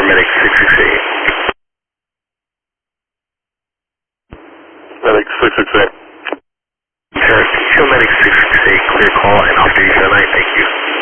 Medic 668. Medic 668. Sir, Medic 668, clear call and off duty for the night, thank you.